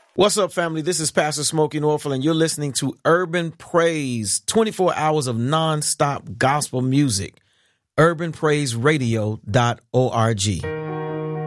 What's up, family? This is Pastor Smokey Norfolk, and you're listening to Urban Praise, 24 hours of nonstop gospel music. UrbanPraiseRadio.org.